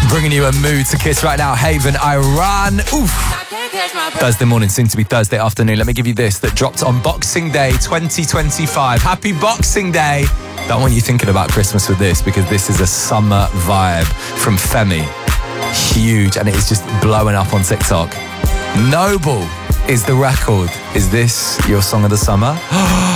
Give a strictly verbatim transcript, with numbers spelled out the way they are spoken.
Bringing you a mood to kiss right now. Haven, Iran. Oof. Thursday morning, soon to be Thursday afternoon. Let me give you this that dropped on Boxing Day twenty twenty-five. Happy Boxing Day. Don't want you thinking about Christmas with this, because this is a summer vibe from Femi. Huge, and it is just blowing up on TikTok. Noble is the record. Is this your song of the summer?